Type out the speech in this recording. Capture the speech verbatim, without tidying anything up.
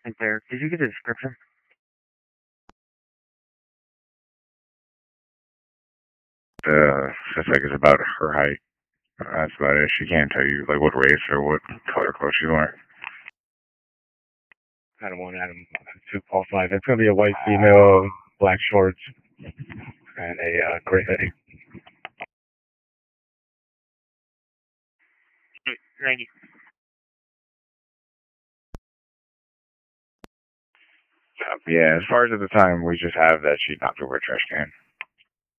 Hey there, did you get a description? Uh, it's like it's about her height. That's about it. She can't tell you like what race or what color clothes she's wearing. Adam one, Adam two, Paul five. It's gonna be a white female, black shorts, and a uh, gray hoodie. Thank you. Uh, yeah, as far as at the time, we just have that she knocked over a trash can.